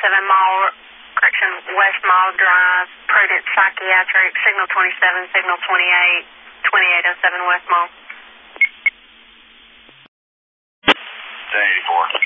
Mall, correction, West Mall Drive, Prudence Psychiatric, signal 27, signal 28, 2807 West Mall. 1084.